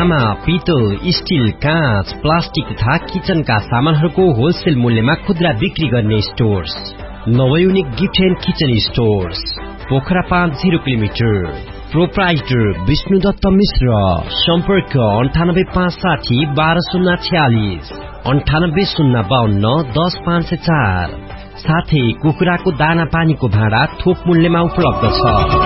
तामा, पित्तल, स्टील, काँच, प्लास्टिक तथा किचनका सामानहरूको होलसेल मूल्यमा खुद्रा बिक्री गर्ने stores नवयुनिक gift and kitchen stores, Pokhara 5 kilometre. Proprietor Vishnudutt मिश्र। सम्पर्क 98560 12046 98052 10504। साथै कुखुराको दाना पानीको भाँडा थोक मूल्यमा उपलब्ध छ।